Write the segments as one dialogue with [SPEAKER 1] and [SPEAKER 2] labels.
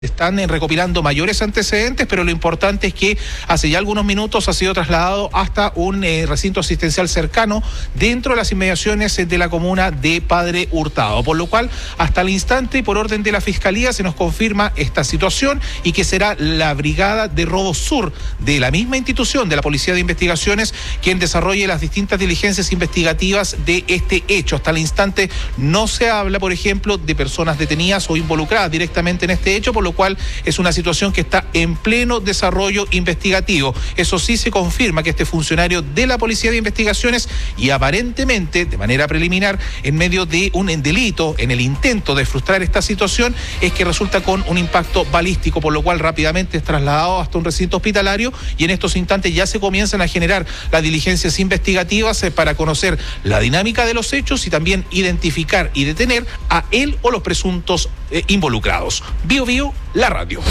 [SPEAKER 1] Están recopilando mayores antecedentes, pero lo importante es que hace ya algunos minutos ha sido trasladado hasta un recinto asistencial cercano dentro de las inmediaciones de la comuna de Padre Hurtado, por lo cual hasta el instante y por orden de la Fiscalía se nos confirma esta situación y que será la Brigada de Robo Sur de la misma institución de la Policía de Investigaciones quien desarrolle las distintas diligencias investigativas de este hecho. Hasta el instante no se habla, por ejemplo, de personas detenidas o involucradas directamente en este hecho, por lo cual es una situación que está en pleno desarrollo investigativo. Eso sí, se confirma que este funcionario de la Policía de Investigaciones y aparentemente de manera preliminar en medio de un delito en el intento de frustrar esta situación es que resulta con un impacto balístico, por lo cual rápidamente es trasladado hasta un recinto hospitalario y en estos instantes ya se comienzan a generar las diligencias investigativas para conocer la dinámica de los hechos y también identificar y detener a él o los presuntos involucrados. Bio Bio, la radio.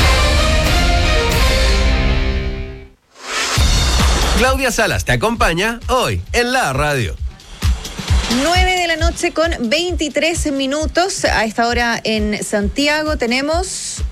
[SPEAKER 2] Claudia Salas te acompaña hoy en la radio.
[SPEAKER 3] 9 de la noche con 23 minutos. A esta hora en Santiago tenemos...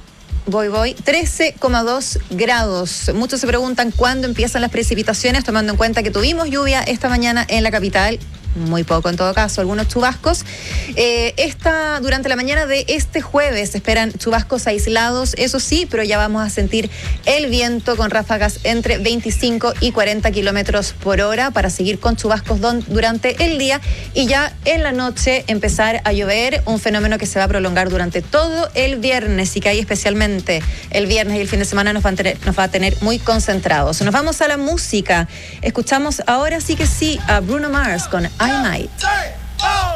[SPEAKER 3] 13,2 grados. Muchos se preguntan cuándo empiezan las precipitaciones, tomando en cuenta que tuvimos lluvia esta mañana en la capital. Muy poco en todo caso, algunos chubascos. Durante la mañana de este jueves se esperan chubascos aislados, eso sí, pero ya vamos a sentir el viento con ráfagas entre 25 y 40 kilómetros por hora para seguir con chubascos durante el día y ya en la noche empezar a llover, un fenómeno que se va a prolongar durante todo el viernes y que ahí especialmente el viernes y el fin de semana nos va a tener muy concentrados. Nos vamos a la música. Escuchamos ahora sí que sí a Bruno Mars con I Might.